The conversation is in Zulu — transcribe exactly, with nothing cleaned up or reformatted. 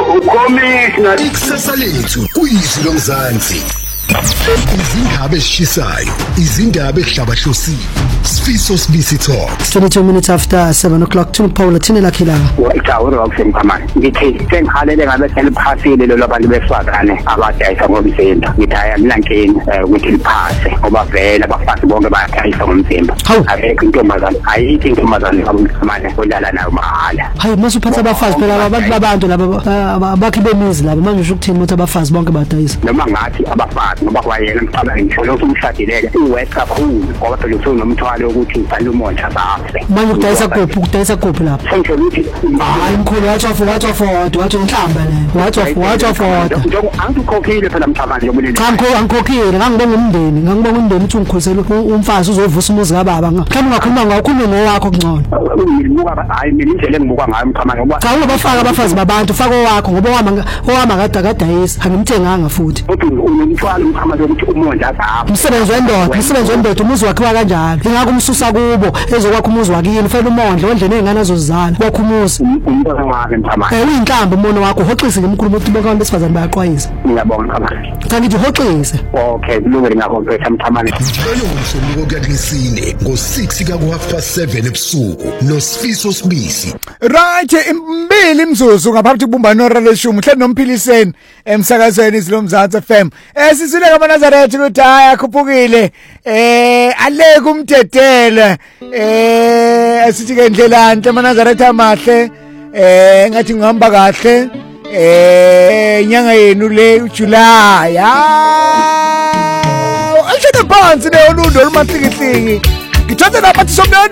ukhomishna Ikusasa lethu kuyizwi lomzansi. Izindaba ezishisayo, izindaba ezihlabahlosile. Sifiso Sibisi Talks. twenty-two minutes after seven o'clock to Paula Tinela Khilanga. Wayitawuro akusemkamani. Ngithi sengihalele ngabe seliphasile lo labantu besifazane abadayisa ngomzimba. Ngithaya mlankeni ukuthi liphase ngoba vele abafazi bonke bayadayisa ngomzimba. Ayikho intombazane, ayikho intombazane abamkamani olala nayo mahala. Hayi masuphatha abafazi phela abantu babantu laba abakhi bemizi laba manje usho ukuthini ukuthi abafazi bonke badayisa. Noma ngathi abafazi ngoba kwayena mhlawumbe ngisho lo umshadileke uwet kakhulu ngoba phela usunomthwalo ukuthi ubhale umonja bafe. Manje udayisa kuphi udayisa kuphi lapha? Sengisho ukuthi hayi mkhulu wathi wathi wathi wathi wathi unhlamba le. Wathi wathi wathi wathi. Njengoba angikhokhile phela mthamani yobulili. Cha ngikho angikhokhile ngangibonga umndeni ngangibonga umndeni ukuthi ungikholisele umfazi uzovusa umuzi kababa. Mhlawumbe ungakhuluma ngawukhulume ngowakho kungcono. Ngibuka hayi mina indlela engibuka ngayo mthamani ngoba cha ubafaka abafazi babantu faka owakho ngoba owama owama kade kadayisa angimthenganga futhi. Uthi unomthwalo mthamani ukuthi umonja bafe. Umsebenzi wendoda umsebenzi wendoda umuzi wakhiwa kanjalo. Ingakho umsusa kubo ezokwakha umuzi wakini ufela umondla wendle nezingane azozizala kwakho umuzi. Umbono wakhe mthamani. Eh uyinhlamba umono wakho hoxise ngemkhulu ukuthi bonke abantu besifazane bayaqwayisa. Ngiyabonga mthamani. Cha ngithi hoxise. Okay kulungile ngakho mthamani. Njalo ngomsombuluko kuyakusine ngo six ka ku half past seven ebusuku no Sifiso Sibisi. Right imbili imzuzu ngaphambi kubumbano leshumi hle nomphiliseni emsakazweni izilomzansi F M. Esizile kaManazaretha ukuthi hayi akhuphukile eh aleke umdedele eh asithi ke indlela enhle Manazaretha amahle eh ngathi ngihamba kahle eh inyanga yenu le uJuly ah ashada phansi ne olundo lumahliki ngithatha lapha